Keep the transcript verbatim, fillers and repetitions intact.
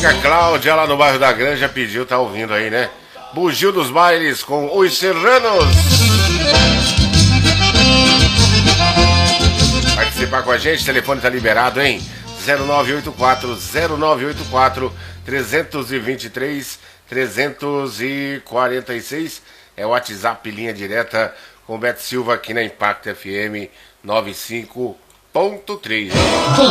a Cláudia lá no bairro da Granja pediu, tá ouvindo aí, né? Bugio dos Bailes com Os Serranos. Participar com a gente, o telefone tá liberado, hein? zero nove oito quatro, zero nove oito quatro, três dois três, três quatro seis. É o WhatsApp, linha direta com o Beto Silva aqui na Impact F M noventa e cinco ponto três.